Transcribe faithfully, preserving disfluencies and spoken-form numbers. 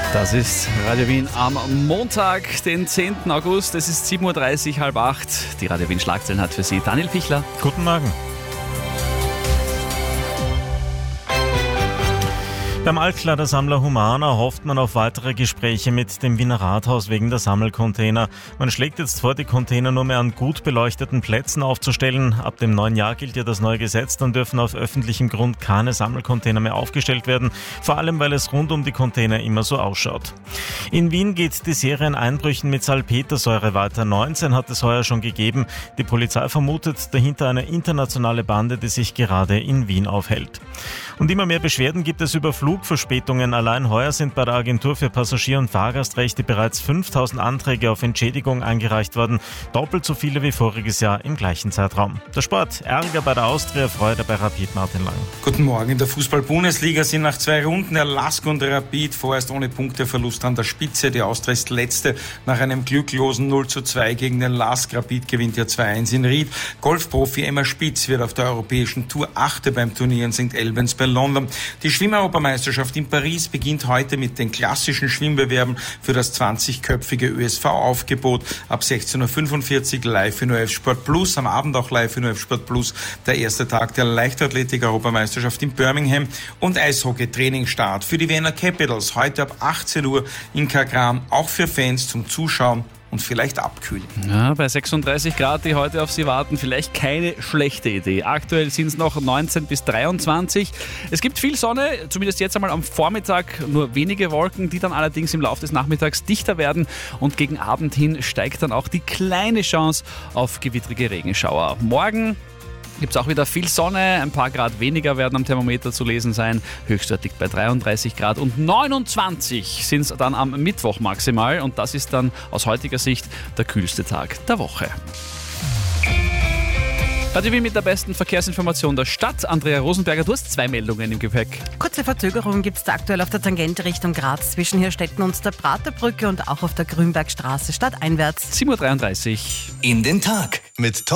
Das ist Radio Wien am Montag, den zehnten August. Es ist sieben Uhr dreißig, halb acht. Die Radio Wien Schlagzeilen hat für Sie Daniel Pichler. Guten Morgen. Beim Altkleidersammler Humana hofft man auf weitere Gespräche mit dem Wiener Rathaus wegen der Sammelcontainer. Man schlägt jetzt vor, die Container nur mehr an gut beleuchteten Plätzen aufzustellen. Ab dem neuen Jahr gilt ja das neue Gesetz, dann dürfen auf öffentlichem Grund keine Sammelcontainer mehr aufgestellt werden. Vor allem, weil es rund um die Container immer so ausschaut. In Wien geht die Serie an Einbrüchen mit Salpetersäure weiter. neunzehn hat es heuer schon gegeben. Die Polizei vermutet dahinter eine internationale Bande, die sich gerade in Wien aufhält. Und immer mehr Beschwerden gibt es über Flugverspätungen. Allein heuer sind bei der Agentur für Passagier- und Fahrgastrechte bereits fünftausend Anträge auf Entschädigung eingereicht worden. Doppelt so viele wie voriges Jahr im gleichen Zeitraum. Der Sport: Ärger bei der Austria, Freude bei Rapid. Martin Lang. Guten Morgen. In der Fußball-Bundesliga sind nach zwei Runden der Lask und der Rapid vorerst ohne Punkteverlust an der Spitze. Die Austria ist letzte nach einem glücklosen null zu zwei gegen den Lask. Rapid gewinnt ja zwei eins in Ried. Golfprofi Emma Spitz wird auf der europäischen Tour Achte beim Turnier in Sankt Albans bei London. Die Schwimmeuropameisterschaft in Paris beginnt heute mit den klassischen Schwimmbewerben für das zwanzigköpfige Ö S V-Aufgebot. Ab sechzehn Uhr fünfundvierzig live in O R F Sport Plus, am Abend auch live in O R F Sport Plus der erste Tag der Leichtathletik-Europameisterschaft in Birmingham und Eishockey-Trainingsstart für die Wiener Capitals heute ab achtzehn Uhr in Kagran, auch für Fans zum Zuschauen und vielleicht abkühlen. Ja, bei sechsunddreißig Grad, die heute auf Sie warten, vielleicht keine schlechte Idee. Aktuell sind es noch neunzehn bis dreiundzwanzig. Es gibt viel Sonne, zumindest jetzt einmal am Vormittag, nur wenige Wolken, die dann allerdings im Laufe des Nachmittags dichter werden und gegen Abend hin steigt dann auch die kleine Chance auf gewittrige Regenschauer. Morgen gibt es auch wieder viel Sonne, ein paar Grad weniger werden am Thermometer zu lesen sein. Höchstwert liegt bei dreiunddreißig Grad und neunundzwanzig sind es dann am Mittwoch maximal. Und das ist dann aus heutiger Sicht der kühlste Tag der Woche. Radio Wien mit der besten Verkehrsinformation der Stadt. Andrea Rosenberger, du hast zwei Meldungen im Gepäck. Kurze Verzögerung gibt es aktuell auf der Tangente Richtung Graz zwischen Hirstetten und der Praterbrücke und auch auf der Grünbergstraße stadteinwärts. sieben Uhr dreiunddreißig. In den Tag mit Tom